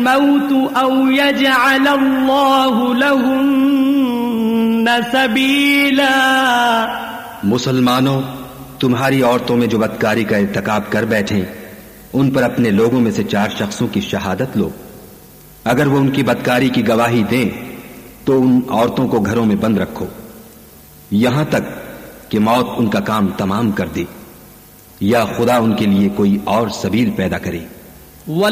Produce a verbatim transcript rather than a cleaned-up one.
मौत औ यजअलल्लाहु लहुन्ना सबीला। मुसलमानों, तुम्हारी औरतों में जो बदकारी का इर्तिकाब कर बैठे, उन पर अपने लोगों में से चार शख्सों की शहादत लो। अगर वो उनकी बदकारी की गवाही दें तो उन औरतों को घरों में बंद रखो यहां तक कि मौत उनका काम तमाम कर दे या खुदा उनके लिए कोई और सबील पैदा करे।